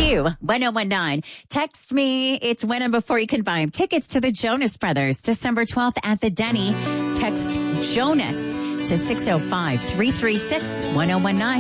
1019. Text me. It's when and before you can buy them. Tickets to the Jonas Brothers, December 12th at the Denny. Text Jonas to 605-336-1019.